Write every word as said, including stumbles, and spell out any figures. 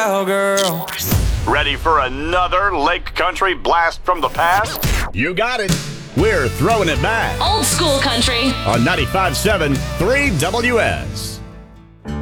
cowgirl. Ready for another Lake Country blast from the past? You got it. We're throwing it back Old school country. on ninety-five point seven three W S.